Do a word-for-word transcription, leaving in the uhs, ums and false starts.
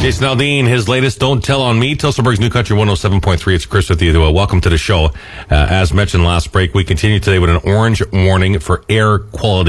Jason Aldean, his latest Don't Tell on Me. Tilsonburg's New Country one oh seven point three. It's Chris with you. Uh, welcome to the show. Uh, as mentioned last break, we continue today with an orange warning for air quality.